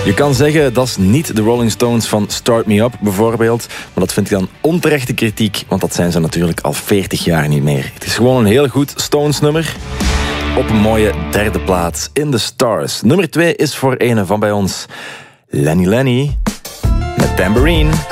Je kan zeggen, dat is niet de Rolling Stones van Start Me Up bijvoorbeeld. Maar dat vind ik dan onterechte kritiek, want dat zijn ze natuurlijk al 40 jaar niet meer. Het is gewoon een heel goed Stones nummer. Op een mooie derde plaats in de Stars. Nummer 2 is voor een van bij ons, Lenny Lenny met Tambourine.